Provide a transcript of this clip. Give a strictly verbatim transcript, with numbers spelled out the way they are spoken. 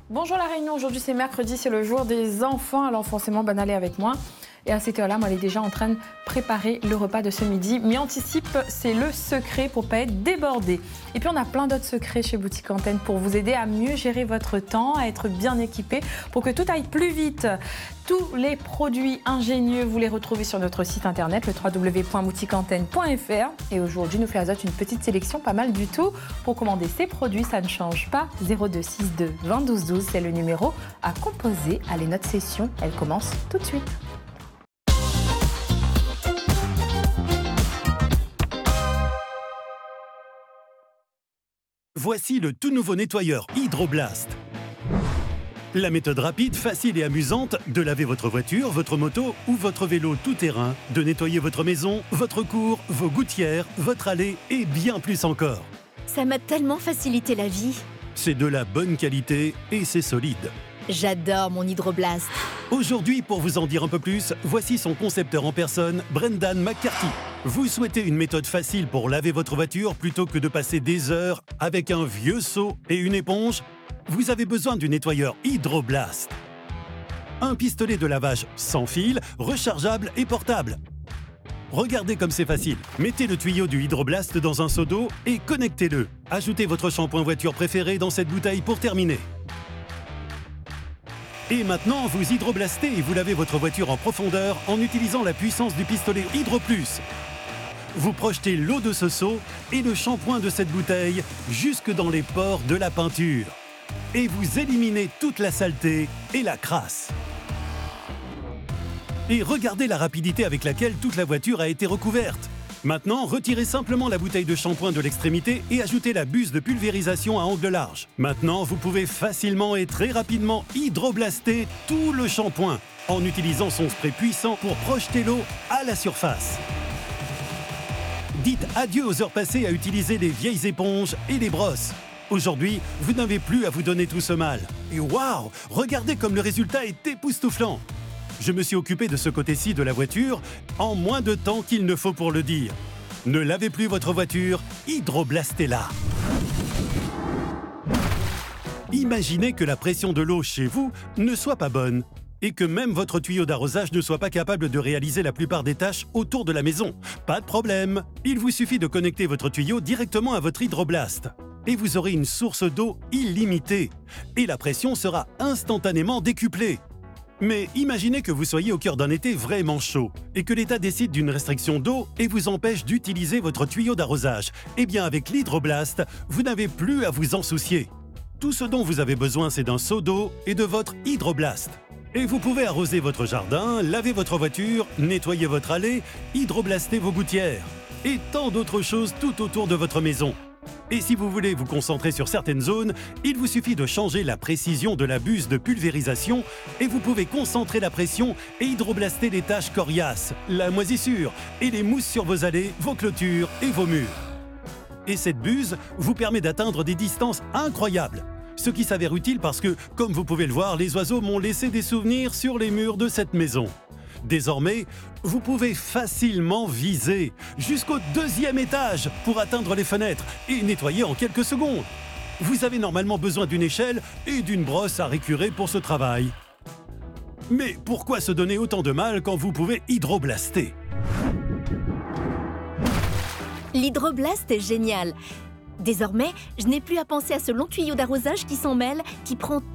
Bonjour La Réunion, aujourd'hui c'est mercredi, c'est le jour des enfants, alors forcément ben, allez avec moi. Et à cette heure-là, moi, elle est déjà en train de préparer le repas de ce midi. Mais anticipe, c'est le secret pour ne pas être débordé. Et puis, on a plein d'autres secrets chez Boutique Antenne pour vous aider à mieux gérer votre temps, à être bien équipé pour que tout aille plus vite. Tous les produits ingénieux, vous les retrouvez sur notre site internet, le w w w point boutique antenne point f r. Et aujourd'hui, nous fait Azote une petite sélection, pas mal du tout. Pour commander ces produits, ça ne change pas. zéro deux six deux vingt douze douze, c'est le numéro à composer. Allez, notre session, elle commence tout de suite. Voici le tout nouveau nettoyeur Hydroblast. La méthode rapide, facile et amusante de laver votre voiture, votre moto ou votre vélo tout-terrain, de nettoyer votre maison, votre cour, vos gouttières, votre allée et bien plus encore. Ça m'a tellement facilité la vie. C'est de la bonne qualité et c'est solide. J'adore mon Hydroblast. Aujourd'hui, pour vous en dire un peu plus, voici son concepteur en personne, Brendan McCarthy. Vous souhaitez une méthode facile pour laver votre voiture plutôt que de passer des heures avec un vieux seau et une éponge? Vous avez besoin du nettoyeur Hydroblast. Un pistolet de lavage sans fil, rechargeable et portable. Regardez comme c'est facile. Mettez le tuyau du Hydroblast dans un seau d'eau et connectez-le. Ajoutez votre shampoing voiture préféré dans cette bouteille pour terminer. Et maintenant, vous hydroblastez et vous lavez votre voiture en profondeur en utilisant la puissance du pistolet Hydro Plus. Vous projetez l'eau de ce seau et le shampoing de cette bouteille jusque dans les pores de la peinture. Et vous éliminez toute la saleté et la crasse. Et regardez la rapidité avec laquelle toute la voiture a été recouverte. Maintenant, retirez simplement la bouteille de shampoing de l'extrémité et ajoutez la buse de pulvérisation à angle large. Maintenant, vous pouvez facilement et très rapidement hydroblaster tout le shampoing en utilisant son spray puissant pour projeter l'eau à la surface. Dites adieu aux heures passées à utiliser les vieilles éponges et les brosses. Aujourd'hui, vous n'avez plus à vous donner tout ce mal. Et waouh, regardez comme le résultat est époustouflant. Je me suis occupé de ce côté-ci de la voiture en moins de temps qu'il ne faut pour le dire. Ne lavez plus votre voiture, hydroblastez-la. Imaginez que la pression de l'eau chez vous ne soit pas bonne et que même votre tuyau d'arrosage ne soit pas capable de réaliser la plupart des tâches autour de la maison. Pas de problème, il vous suffit de connecter votre tuyau directement à votre Hydroblast. Et vous aurez une source d'eau illimitée. Et la pression sera instantanément décuplée. Mais imaginez que vous soyez au cœur d'un été vraiment chaud et que l'État décide d'une restriction d'eau et vous empêche d'utiliser votre tuyau d'arrosage. Eh bien, avec l'Hydroblast, vous n'avez plus à vous en soucier. Tout ce dont vous avez besoin, c'est d'un seau d'eau et de votre Hydroblast. Et vous pouvez arroser votre jardin, laver votre voiture, nettoyer votre allée, hydroblaster vos gouttières et tant d'autres choses tout autour de votre maison. Et si vous voulez vous concentrer sur certaines zones, il vous suffit de changer la précision de la buse de pulvérisation et vous pouvez concentrer la pression et hydroblaster les taches coriaces, la moisissure et les mousses sur vos allées, vos clôtures et vos murs. Et cette buse vous permet d'atteindre des distances incroyables. Ce qui s'avère utile parce que, comme vous pouvez le voir, les oiseaux m'ont laissé des souvenirs sur les murs de cette maison. Désormais, vous pouvez facilement viser jusqu'au deuxième étage pour atteindre les fenêtres et nettoyer en quelques secondes. Vous avez normalement besoin d'une échelle et d'une brosse à récurer pour ce travail. Mais pourquoi se donner autant de mal quand vous pouvez hydroblaster? L'Hydroblast est génial. Désormais, je n'ai plus à penser à ce long tuyau d'arrosage qui s'en mêle, qui prend